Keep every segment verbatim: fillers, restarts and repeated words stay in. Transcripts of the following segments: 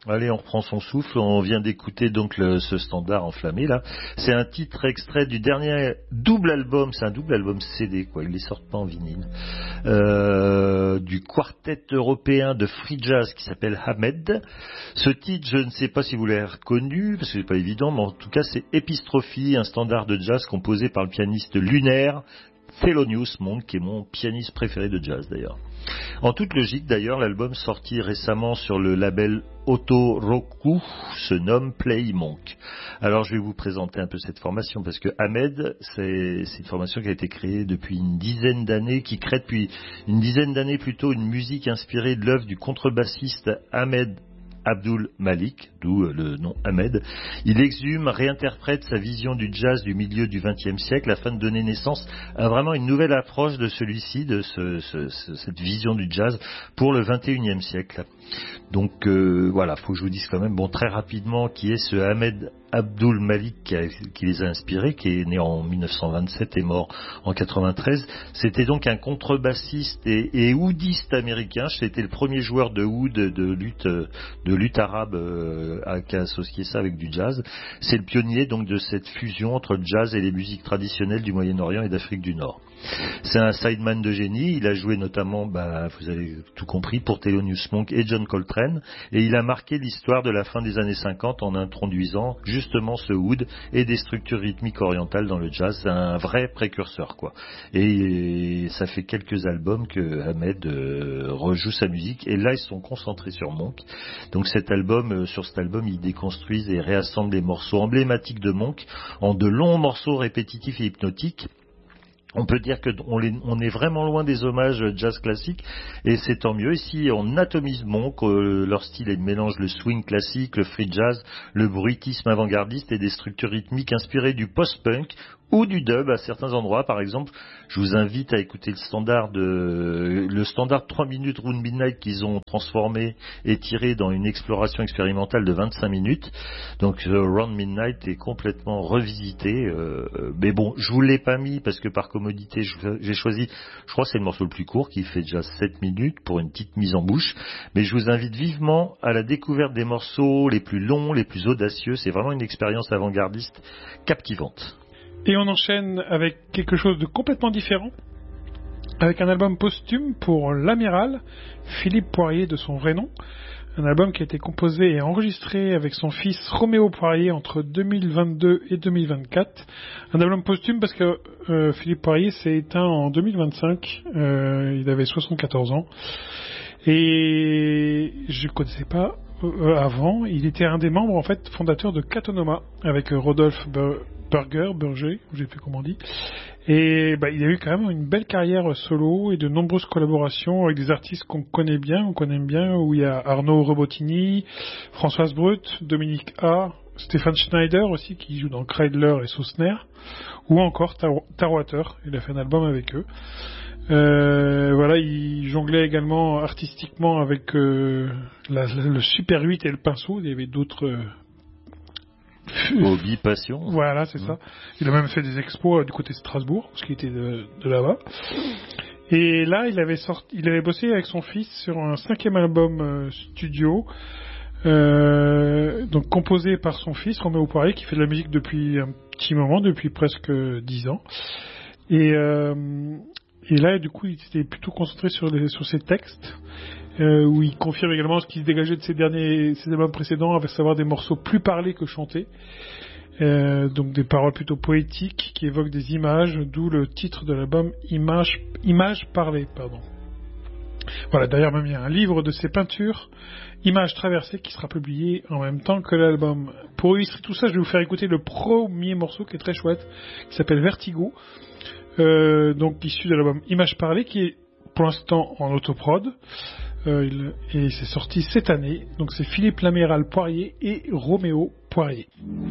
Allez, on reprend son souffle. On vient d'écouter donc le, ce standard enflammé là. C'est un titre extrait du dernier double album. C'est un double album C D quoi. Ils les sortent pas en vinyle. Euh, du quartet européen de free jazz qui s'appelle Hamed. Ce titre, je ne sais pas si vous l'avez reconnu parce que c'est pas évident, mais en tout cas c'est Epistrophe, un standard de jazz composé par le pianiste lunaire Thelonious Monk, qui est mon pianiste préféré de jazz d'ailleurs. En toute logique d'ailleurs, l'album sorti récemment sur le label Otto Roku se nomme Play Monk. Alors je vais vous présenter un peu cette formation parce que Hamed, c'est, c'est une formation qui a été créée depuis une dizaine d'années, qui crée depuis une dizaine d'années plutôt une musique inspirée de l'œuvre du contrebassiste Ahmed Abdul Malik, d'où le nom Hamed. Il exhume, réinterprète sa vision du jazz du milieu du vingtième siècle afin de donner naissance à vraiment une nouvelle approche de celui-ci, de ce, ce, ce, cette vision du jazz pour le vingt et unième siècle. Donc euh, voilà, faut que je vous dise quand même, bon très rapidement, qui est ce Ahmed Abdul Malik qui, a, qui les a inspirés, qui est né en dix-neuf cent vingt-sept et mort en quatre-vingt-treize. C'était donc un contrebassiste et, et oudiste américain. C'était le premier joueur de oud, de lutte, de lutte arabe euh, à, qui a associé ça avec du jazz. C'est le pionnier donc de cette fusion entre le jazz et les musiques traditionnelles du Moyen-Orient et d'Afrique du Nord. C'est un sideman de génie. Il a joué notamment, bah, vous avez tout compris, pour Thelonious Monk et John Coltrane, et il a marqué l'histoire de la fin des années cinquante en introduisant justement ce oud et des structures rythmiques orientales dans le jazz. C'est un vrai précurseur, quoi. Et, et ça fait quelques albums que Hamed euh, rejoue sa musique, et là ils sont concentrés sur Monk. Donc cet album, euh, sur cet album, ils déconstruisent et réassemblent les morceaux emblématiques de Monk en de longs morceaux répétitifs et hypnotiques. On peut dire qu'on on est vraiment loin des hommages jazz classiques, et c'est tant mieux. Ici, on atomise Monk, euh, leur style est de mélange le swing classique, le free jazz, le bruitisme avant-gardiste et des structures rythmiques inspirées du post-punk ou du dub à certains endroits. Par exemple, je vous invite à écouter le standard de le standard trois minutes Round Midnight qu'ils ont transformé et tiré dans une exploration expérimentale de vingt-cinq minutes. Donc euh, Round Midnight est complètement revisité, euh, mais bon, je vous l'ai pas mis parce que par commodité, j'ai choisi, je crois que c'est le morceau le plus court qui fait déjà sept minutes pour une petite mise en bouche, mais je vous invite vivement à la découverte des morceaux les plus longs, les plus audacieux. C'est vraiment une expérience avant-gardiste captivante. Et on enchaîne avec quelque chose de complètement différent, avec un album posthume pour l'amiral Philippe Poirier de son vrai nom. Un album qui a été composé et enregistré avec son fils Roméo Poirier entre deux mille vingt-deux et deux mille vingt-quatre. Un album posthume parce que euh, Philippe Poirier s'est éteint en deux mille vingt-cinq. Euh, il avait soixante-quatorze ans. Et je ne connaissais pas euh, avant. Il était un des membres en fait fondateurs de Catonoma avec Rodolphe Ber- Burger, Burger, je sais plus comment on dit. Et bah, il a eu quand même une belle carrière solo et de nombreuses collaborations avec des artistes qu'on connaît bien, on connaît bien, où il y a Arnaud Robotini, Françoise Brut, Dominique A, Stéphane Schneider aussi qui joue dans Kreidler et Sausner, ou encore Tar- Tarwater. Il a fait un album avec eux. Euh, voilà, il jonglait également artistiquement avec euh, la, la, le Super huit et le pinceau. Il y avait d'autres euh, hobby, passion. Voilà, c'est mmh. ça. Il a même fait des expos euh, du côté de Strasbourg, parce qu'il était de, de là-bas. Et là, il avait sorti, il avait bossé avec son fils sur un cinquième album euh, studio, euh, donc composé par son fils Roméo Poirier, qui fait de la musique depuis un petit moment, depuis presque dix ans. Et euh, et là, du coup, il s'était plutôt concentré sur les, sur ses textes. Euh, où il confirme également ce qui se dégageait de ses derniers, ses albums précédents, à savoir des morceaux plus parlés que chantés, euh, donc des paroles plutôt poétiques qui évoquent des images, d'où le titre de l'album Images, Images parlées, pardon. Voilà, d'ailleurs même il y a un livre de ses peintures, Images traversées, qui sera publié en même temps que l'album. Pour illustrer tout ça, je vais vous faire écouter le premier morceau qui est très chouette, qui s'appelle Vertigo, euh, donc issu de l'album Images parlées, qui est pour l'instant en autoprod. Euh, il, et c'est sorti cette année. Donc c'est Philippe l'amiral Poirier et Roméo Poirier.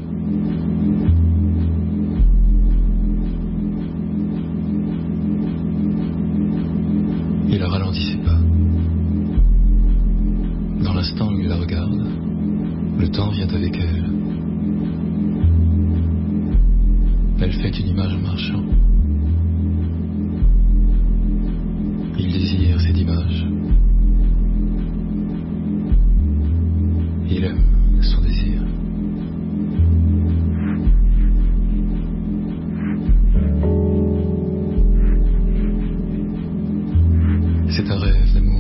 Il a ralenti ses pas. Dans l'instant où il la regarde, le temps vient avec elle. Elle fait une image en marchant. Il désire cette image. Il aime son désir. C'est un rêve d'amour.